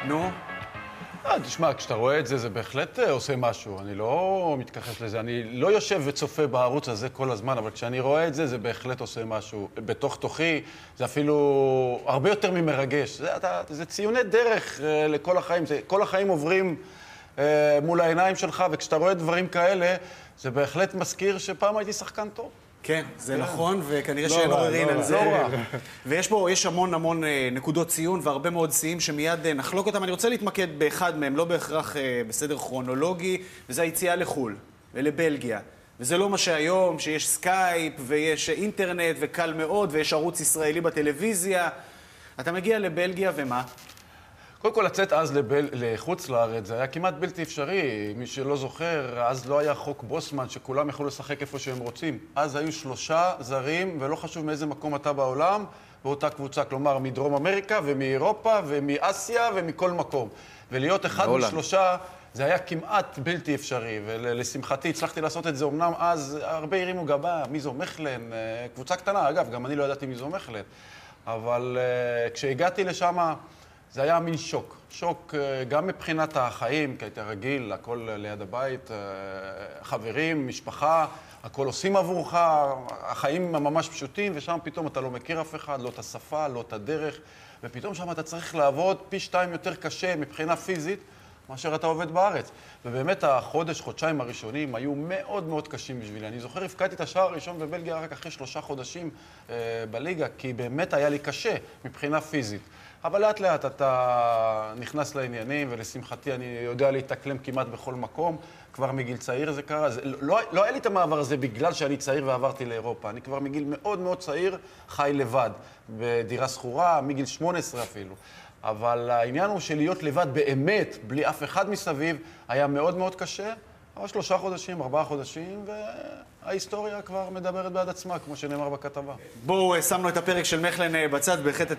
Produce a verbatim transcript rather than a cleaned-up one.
נו? אה, תשמע, כשאתה רואה את זה, זה בהחלט עושה משהו. אני לא מתכחש לזה. אני לא יושב וצופה בערוץ הזה כל הזמן, אבל כשאני רואה את זה, זה בהחלט עושה משהו. בתוך תוכי, זה אפילו הרבה יותר ממרגש. זה, אתה, זה ציוני דרך אה, לכל החיים. זה, כל החיים עוברים אה, מול העיניים שלך, וכשאתה רואה דברים כאלה, זה בהחלט מזכיר שפעם הייתי שחקן טוב. כן, זה נכון, וכנראה לא שאין רע, עוררין לא על רע, זה. לא רע. ויש פה, יש המון המון אה, נקודות ציון והרבה מאוד שיאים שמיד אה, נחלוק אותם. אני רוצה להתמקד באחד מהם, לא בהכרח אה, בסדר כרונולוגי, וזה היציאה לחו"ל ולבלגיה. וזה לא מה שהיום, שיש סקייפ ויש אינטרנט וקל מאוד ויש ערוץ ישראלי בטלוויזיה. אתה מגיע לבלגיה ומה? קודם כל, לצאת אז לבל... לחוץ לארץ, זה היה כמעט בלתי אפשרי. מי שלא זוכר, אז לא היה חוק בוסמן, שכולם יכלו לשחק איפה שהם רוצים. אז היו שלושה זרים, ולא חשוב מאיזה מקום אתה בעולם, באותה קבוצה, כלומר, מדרום אמריקה ומאירופה ומאסיה ומכל מקום. ולהיות אחד בהולנד. משלושה, זה היה כמעט בלתי אפשרי, ולשמחתי הצלחתי לעשות את זה. אמנם אז הרבה הרימו גבה, מי זו מחלן, קבוצה קטנה, אגב, גם אני לא ידעתי מי זו מחלן. אבל uh, כשהגעתי לשם, זה היה מין שוק. שוק uh, גם מבחינת החיים, כי היית רגיל, הכל ליד הבית, uh, חברים, משפחה, הכל עושים עבורך, החיים ממש פשוטים, ושם פתאום אתה לא מכיר אף אחד, לא את השפה, לא את הדרך, ופתאום שם אתה צריך לעבוד פי שתיים יותר קשה מבחינה פיזית, מאשר אתה עובד בארץ. ובאמת החודש, חודשיים הראשונים היו מאוד מאוד קשים בשבילי. אני זוכר, הפקדתי את השער הראשון בבלגיה רק אחרי שלושה חודשים אה, בליגה, כי באמת היה לי קשה מבחינה פיזית. אבל לאט לאט אתה נכנס לעניינים, ולשמחתי אני יודע להתאקלם כמעט בכל מקום. כבר מגיל צעיר זה קרה. זה, לא, לא היה לי את המעבר הזה בגלל שאני צעיר ועברתי לאירופה. אני כבר מגיל מאוד מאוד צעיר חי לבד, בדירה סחורה, מגיל שמונה עשרה אפילו. אבל העניין הוא שלהיות לבד באמת, בלי אף אחד מסביב, היה מאוד מאוד קשה. אבל שלושה חודשים, ארבעה חודשים, וההיסטוריה כבר מדברת בעד עצמה, כמו שנאמר בכתבה. בואו, שמנו את הפרק של מחלן בצד, בהחלט